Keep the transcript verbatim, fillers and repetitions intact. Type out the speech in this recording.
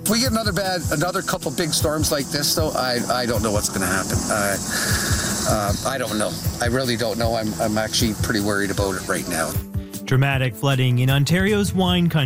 if we get another bad, another couple big storms like this, though, I, I don't know what's going to happen. Uh, uh, I don't know. I really don't know. I'm, I'm actually pretty worried about it right now. Dramatic flooding in Ontario's wine country.